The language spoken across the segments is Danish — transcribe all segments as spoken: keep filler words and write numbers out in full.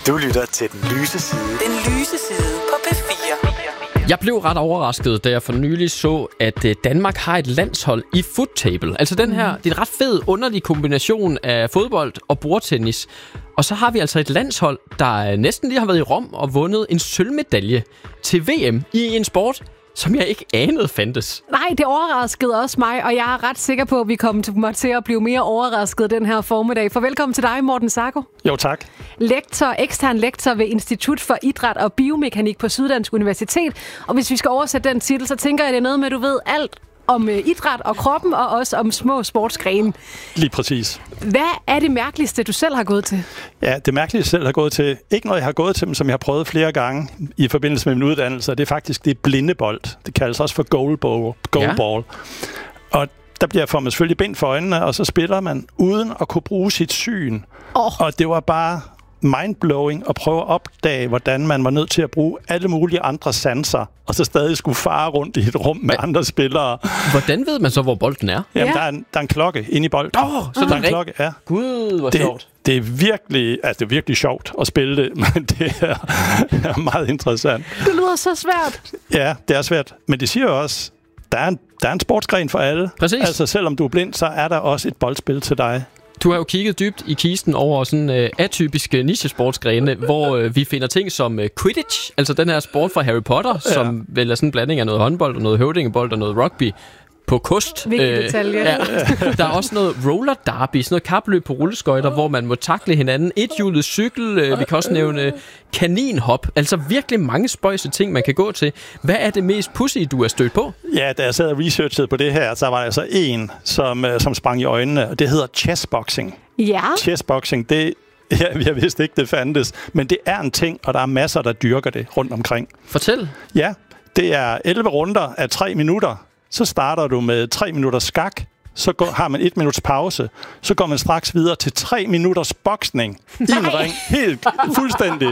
Du lytter til Den Lyse Side. Den Lyse Side på P fire. Jeg blev ret overrasket, da jeg for nylig så, at Danmark har et landshold i foottable. Altså den her, det er en ret fed, underlig kombination af fodbold og bordtennis. Og så har vi altså et landshold, der næsten lige har været i Rom og vundet en sølvmedalje til V M i en sport, som jeg ikke anede fandtes. Nej, det overraskede også mig, og jeg er ret sikker på, at vi kommer til at blive mere overrasket den her formiddag. For velkommen til dig, Morten Sacco. Jo, tak. Lektor, ekstern lektor ved Institut for Idræt og Biomekanik på Syddansk Universitet. Og hvis vi skal oversætte den titel, så tænker jeg, det er noget med, at du ved alt om idræt og kroppen, og også om små sportsgrene. Lige præcis. Hvad er det mærkeligste, du selv har gået til? Ja, det mærkeligste, jeg selv har gået til, ikke noget, jeg har gået til, men som jeg har prøvet flere gange i forbindelse med min uddannelse, det er faktisk det blindebold. Det kaldes også for goalball. goalball. Ja. Og der bliver for man selvfølgelig bind for øjnene, og så spiller man uden at kunne bruge sit syn. Oh. Og det var bare mindblowing at prøve at opdage, hvordan man var nødt til at bruge alle mulige andre sanser, og så stadig skulle fare rundt i et rum med andre spillere. Hvordan ved man så, hvor bolden er? Jamen, ja. der, er en, der er en klokke inde i bolden. Åh, oh, så der er en klokke, ja. Gud, hvor det, sjovt. Det er virkelig, altså det er virkelig sjovt at spille det, men det er, er meget interessant. Det lyder så svært. Ja, det er svært, men det siger jo også, der er en, der er en sportsgren for alle. Præcis. Altså, selvom du er blind, så er der også et boldspil til dig. Du har jo kigget dybt i kisten over sådan uh, atypiske nichesportsgrene, hvor uh, vi finder ting som uh, Quidditch, altså den her sport fra Harry Potter, ja. Som vel er sådan en blanding af noget håndbold og noget høvdingebold og noget rugby på kost. Vigtig detalje. Ja. Der er også noget roller derby, sådan noget kapløb på rulleskøjter, hvor man må takle hinanden. Ethjulet cykel, øh, vi kan også nævne kaninhop. Altså virkelig mange spøjse ting, man kan gå til. Hvad er det mest pudsige, du har stødt på? Ja, da jeg sad og researchede på det her, så var der altså en, som, som sprang i øjnene, og det hedder chessboxing. Ja. Chessboxing, det ja, jeg vidste ikke, det fandtes, men det er en ting, og der er masser, der dyrker det rundt omkring. Fortæl. Ja, det er elleve runder af tre minutter. Så starter du med tre minutters skak, så går, har man et minuts pause, så går man straks videre til tre minutters boksning i en ring, helt fuldstændig.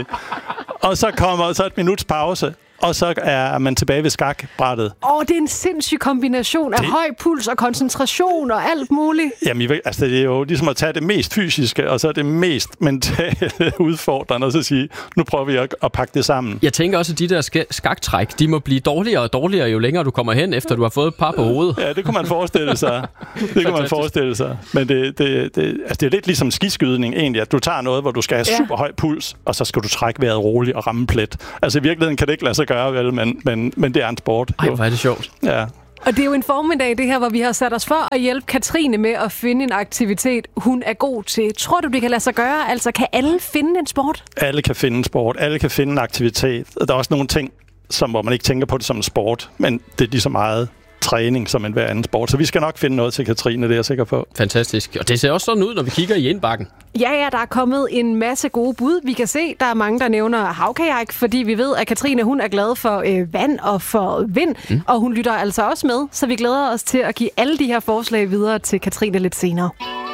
Og så kommer så et minuts pause, og så er man tilbage ved skakbrættet. Åh, oh, det er en sindssyg kombination af det... høj puls og koncentration og alt muligt. Jamen, altså, det er jo ligesom at tage det mest fysiske, og så det mest mentale udfordrende, og så sige, nu prøver vi at, at pakke det sammen. Jeg tænker også, at de der sk- skaktræk, de må blive dårligere og dårligere, jo længere du kommer hen, efter du har fået et par på hovedet. Ja, det kunne man forestille sig. Det kunne man forestille sig. Men det, det, det, altså, det er lidt ligesom skiskydning egentlig, at du tager noget, hvor du skal have super høj puls, og så skal du trække vejret roligt og ramme plet. Altså i virkeligheden kan det ikke lade sig gøre, vel, men, men, men det er en sport. Ej, hvor er det sjovt. Ja. Og det er jo en formiddag, det her, hvor vi har sat os for at hjælpe Katrine med at finde en aktivitet, hun er god til. Tror du, det kan lade sig gøre? Altså, kan alle finde en sport? Alle kan finde en sport. Alle kan finde en aktivitet. Der er også nogle ting, som, hvor man ikke tænker på det som en sport, men det er lige så meget træning som en hver anden sport. Så vi skal nok finde noget til Katrine, det er jeg sikker på. Fantastisk. Og det ser også sådan ud, når vi kigger i indbakken. Ja, ja, der er kommet en masse gode bud. Vi kan se, der er mange, der nævner havkajak, fordi vi ved, at Katrine, hun er glad for øh, vand og for vind, mm. og hun lytter altså også med, så vi glæder os til at give alle de her forslag videre til Katrine lidt senere.